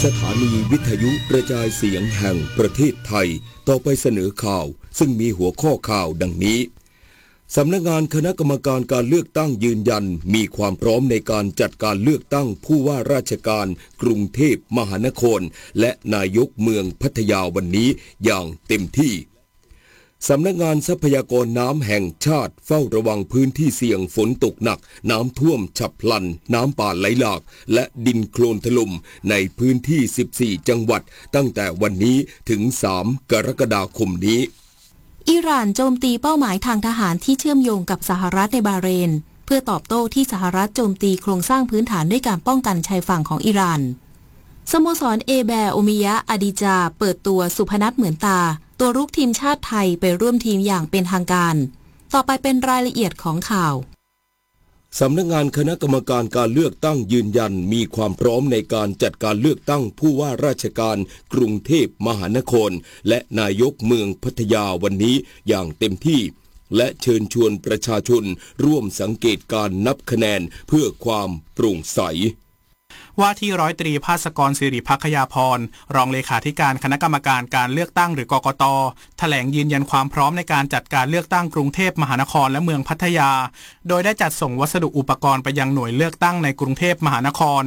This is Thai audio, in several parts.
สถานีวิทยุกระจายเสียงแห่งประเทศไทยต่อไปเสนอข่าวซึ่งมีหัวข้อข่าวดังนี้สำนักงานคณะกรรมการการเลือกตั้งยืนยันมีความพร้อมในการจัดการเลือกตั้งผู้ว่าราชการกรุงเทพมหานครและนายกเมืองพัทยาวันนี้อย่างเต็มที่สำนักงานทรัพยากรน้ำแห่งชาติเฝ้าระวังพื้นที่เสี่ยงฝนตกหนักน้ำท่วมฉับพลันน้ำป่าไหลหลากและดินโคลนถล่มในพื้นที่14จังหวัดตั้งแต่วันนี้ถึง3กรกฎาคมนี้อิหร่านโจมตีเป้าหมายทางทหารที่เชื่อมโยงกับสหรัฐในบาห์เรนเพื่อตอบโต้ที่สหรัฐโจมตีโครงสร้างพื้นฐานด้วยการป้องกันชายฝั่งของอิหร่านสโมสรเอแบร์โอมิยะอาดิจาเปิดตัวสุพนัทเหมือนตาตัวรุกทีมชาติไทยไปร่วมทีมอย่างเป็นทางการต่อไปเป็นรายละเอียดของข่าวสำนักงานคณะกรรมการการเลือกตั้งยืนยันมีความพร้อมในการจัดการเลือกตั้งผู้ว่าราชการกรุงเทพมหานครและนายกเมืองพัทยาวันนี้อย่างเต็มที่และเชิญชวนประชาชนร่วมสังเกตการนับคะแนนเพื่อความโปร่งใสว่าที่ร้อยตรีภาสกรศิริภัคยาพรรองเลขาธิการคณะกรรมการการเลือกตั้งหรือกกต.แถลงยืนยันความพร้อมในการจัดการเลือกตั้งกรุงเทพมหานครและเมืองพัทยาโดยได้จัดส่งวัสดุอุปกรณ์ไปยังหน่วยเลือกตั้งในกรุงเทพมหานคร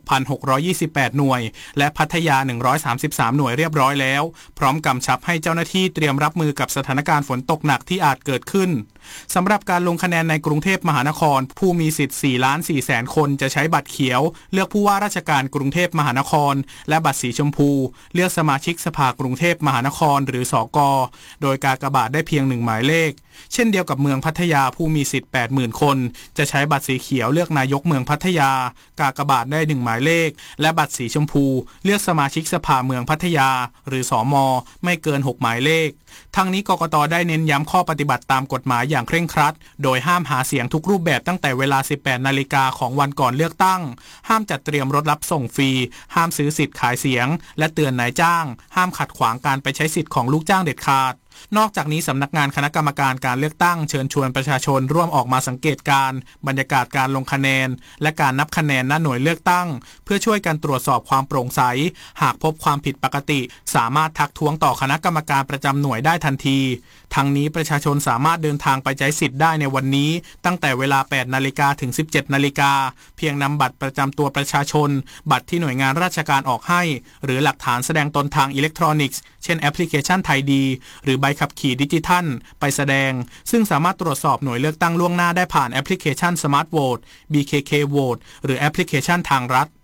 6,628 หน่วยและพัทยา133หน่วยเรียบร้อยแล้วพร้อมกำชับให้เจ้าหน้าที่เตรียมรับมือกับสถานการณ์ฝนตกหนักที่อาจเกิดขึ้นสำหรับการลงคะแนนในกรุงเทพมหานครผู้มีสิทธิ์ 4,400,000 คนจะใช้บัตรเขียวเลือกผู้ว่าราชการกรุงเทพมหานครและบัตรสีชมพูเลือกสมาชิกสภากรุงเทพมหานครหรือสก.โดยกากบาทได้เพียง1หมายเลขเช่นเดียวกับเมืองพัทยาผู้มีสิทธิ์ 80,000 คนจะใช้บัตรสีเขียวเลือกนายกเมืองพัทยากากบาทได้1หมายเลขและบัตรสีชมพูเลือกสมาชิกสภาเมืองพัทยาหรือสม.ไม่เกิน6หมายเลขทั้งนี้กกต.ได้เน้นย้ำข้อปฏิบัติตามกฎหมายอย่างเคร่งครัดโดยห้ามหาเสียงทุกรูปแบบตั้งแต่เวลา 18 นาฬิกาของวันก่อนเลือกตั้งห้ามจัดเตรียมรถรับส่งฟรีห้ามซื้อสิทธิ์ขายเสียงและเตือนนายจ้างห้ามขัดขวางการไปใช้สิทธิ์ของลูกจ้างเด็ดขาดนอกจากนี้สำนักงานคณะกรรมการการเลือกตั้งเชิญชวนประชาชนร่วมออกมาสังเกตการณ์บรรยากาศการลงคะแนนและการนับคะแนนณหน่วยเลือกตั้งเพื่อช่วยกันตรวจสอบความโปร่งใสหากพบความผิดปกติสามารถทักท้วงต่อคณะกรรมการประจำหน่วยได้ทันทีทั้งนี้ประชาชนสามารถเดินทางไปใช้สิทธิ์ได้ในวันนี้ตั้งแต่เวลา 8 นาฬิกาถึง 17 นาฬิกาเพียงนำบัตรประจำตัวประชาชนบัตรที่หน่วยงานราชการออกให้หรือหลักฐานแสดงตนทางอิเล็กทรอนิกส์เช่นแอปพลิเคชันไทยดีหรือใบขับขี่ดิจิทัลไปแสดงซึ่งสามารถตรวจสอบหน่วยเลือกตั้งล่วงหน้าได้ผ่านแอปพลิเคชัน Smart Vote BKK Vote หรือแอปพลิเคชันทางรัฐ